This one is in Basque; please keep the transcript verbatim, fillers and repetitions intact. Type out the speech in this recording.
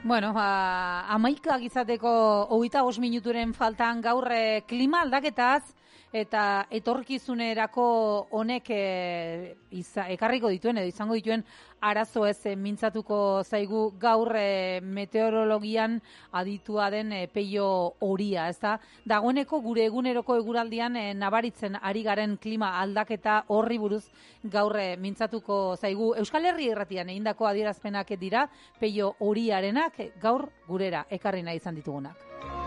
Bueno, ba, amaikak izateko hogeita bost minuturen faltan gaur e, klima aldaketaz eta etorkizunerako honek e, iza, ekarriko dituen edo izango dituen arazo ez e, mintzatuko zaigu gaur e, meteorologian aditua den e, Peio Horia, ezta? Dagoeneko gure eguneroko eguraldian e, nabaritzen ari garen klima aldaketa horri buruz gaur e, mintzatuko zaigu. Euskal Herri Irratian egindako adierazpenak dira Peio Horiarenak gaur gurera ekarri nahi izan ditugunak.